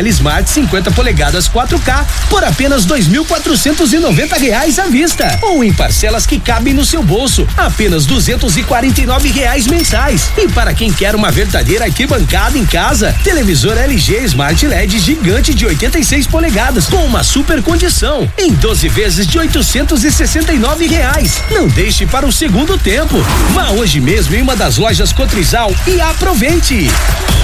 tela Smart 50 polegadas 4K por apenas R$ 2.490 à vista, ou em parcelas que cabem no seu bolso, apenas R$ 249 mensais. E para quem quer uma verdadeira arquibancada em casa, televisor LG Smart LED gigante de 86 polegadas com uma super condição em 12 vezes de R$ 869. Não deixe para o segundo tempo. Vá hoje mesmo em uma das lojas Cotrizal e aproveite.